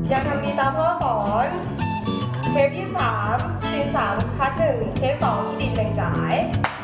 ยังทำดีตามพ่อสอนเทปที่3ซีน3คัด1เทป2ติด1จ่าย